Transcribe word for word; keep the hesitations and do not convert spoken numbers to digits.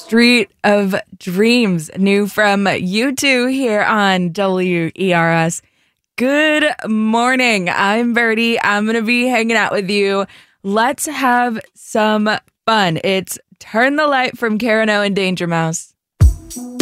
Street of Dreams, new from U two here on W E R S. Good morning. I'm Birdie. I'm going to be hanging out with you. Let's have some fun. It's Turn the Light from Karen O and Danger Mouse.